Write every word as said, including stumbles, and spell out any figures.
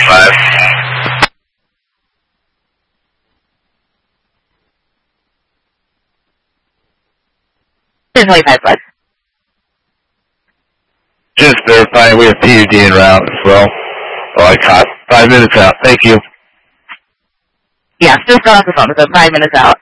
twenty-five. two twenty-five plus. Just verifying we have P U D en route as well. Oh, I caught five minutes out. Thank you. Yeah, just got off the phone, so five minutes out.